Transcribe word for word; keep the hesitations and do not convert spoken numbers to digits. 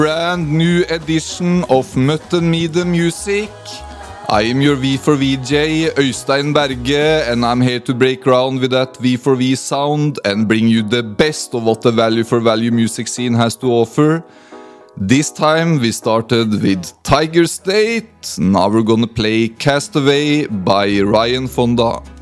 brand new edition of Mutton Media Music. I am your V four V J, Øystein Berge, and I'm here to break ground with that V four V sound and bring you the best of what the value for value music scene has to offer. This time we started with Tiger State, now we're gonna play Castaway by Ryan Fonda.